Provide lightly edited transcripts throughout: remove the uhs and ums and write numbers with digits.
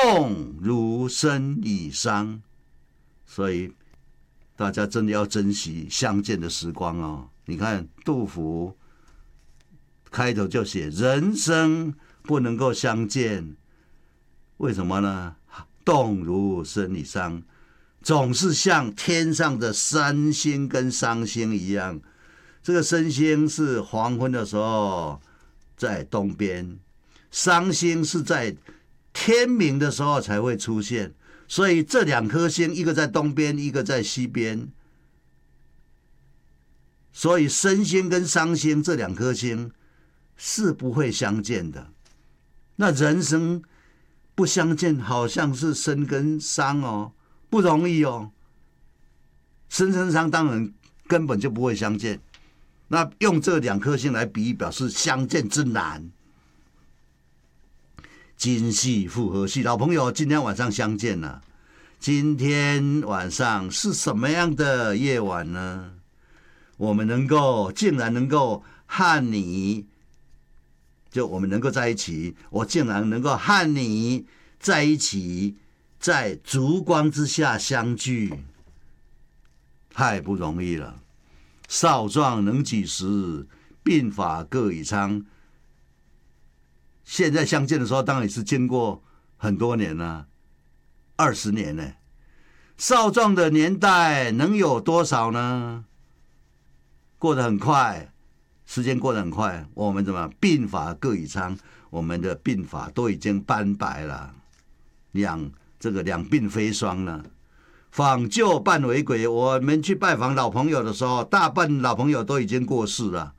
动如生理伤。所以大家真的要珍惜相见的时光哦。你看杜甫开头就写人生不能够相见，为什么呢？动如生理伤，总是像天上的三星跟商星一样。这个申星是黄昏的时候在东边，商星是在天明的时候才会出现，所以这两颗星一个在东边，一个在西边，所以申星跟商星这两颗星是不会相见的。那人生不相见，好像是生跟伤哦，不容易哦。生跟伤当然根本就不会相见。那用这两颗星来比喻，表示相见之难。今夕复何夕，老朋友，今天晚上相见了。今天晚上是什么样的夜晚呢？我们竟然能够和你，就我们能够在一起，我竟然能够和你在一起，在烛光之下相聚，太不容易了。少壮能几时，鬓发各已苍。现在相见的时候，当然是经过很多年了，20年呢。少壮的年代能有多少呢？过得很快，时间过得很快。我们怎么鬓发各已苍？我们的鬓发都已经斑白了，两鬓飞霜了。访旧半为鬼，我们去拜访老朋友的时候，大半老朋友都已经过世了。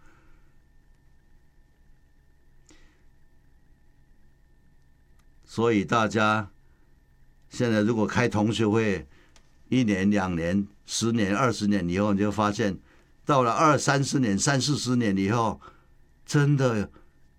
所以大家现在如果开同学会，1年、2年、10年、20年以后，你就发现到了20、30年、30、40年以后，真的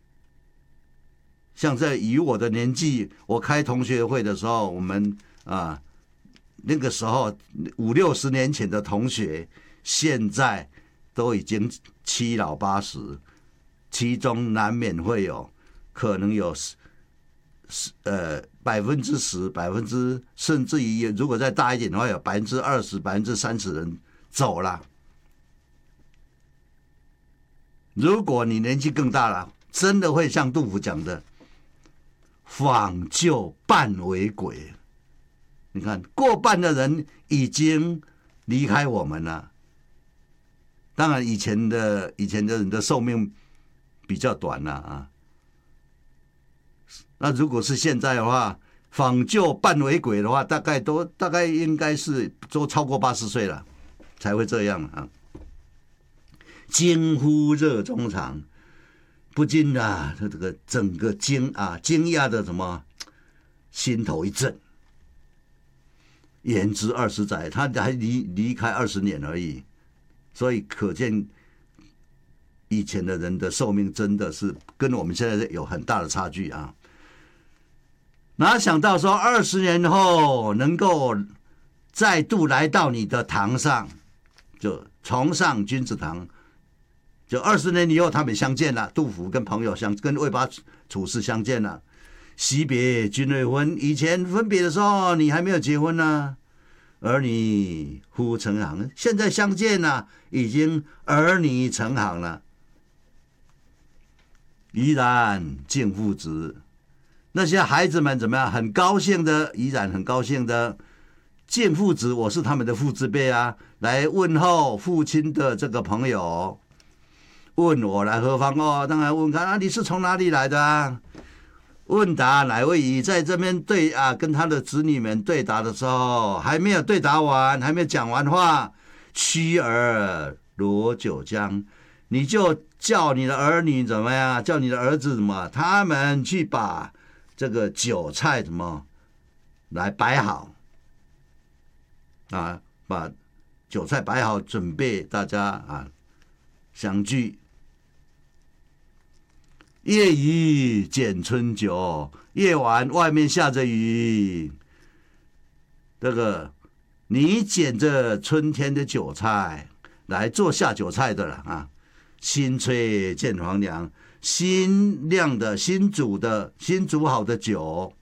像以我的年纪，我开同学会的时候，我们那个时候50、60年前的同学，现在都已经7老80，其中难免会可能有10%，甚至于如果再大一点的话，有20%、30%人走了。如果你年纪更大了，真的会像杜甫讲的，访旧半为鬼。你看，过半的人已经离开我们了。当然，以前的人的寿命比较短了啊。那如果是现在的话，访旧半为鬼的话，大概应该是都超过80岁了，才会这样啊。惊呼热衷肠，不禁这个整个惊讶的心头一震。言之20载，他还离开20年而已，所以可见以前的人的寿命真的是跟我们现在有很大的差距啊。哪想到说20年后能够再度来到你的堂上，就重上君子堂，就20年以后他们相见了，杜甫跟朋友跟魏拔处士相见了。惜别君未婚，以前分别的时候你还没有结婚呢，儿女忽成行。现在相见了，已经儿女成行了。怡然敬父子，那些孩子们怎么样？很高兴的，怡然很高兴的敬父子，我是他们的父之辈啊，来问候父亲的这个朋友。问我来何方？当然问看你是从哪里来的啊？问答乃位矣，在这边跟他的子女们对答的时候，还没有对答完，还没有讲完话，妻儿罗酒浆，你就叫你的儿女怎么样？叫你的儿子他们去把这个酒菜来摆好啊，把酒菜摆好，准备大家相聚。夜雨剪春酒，夜晚外面下着雨，你捡着春天的酒菜来做下酒菜的了啊！新炊见黄粱，新酿的、新煮好的酒，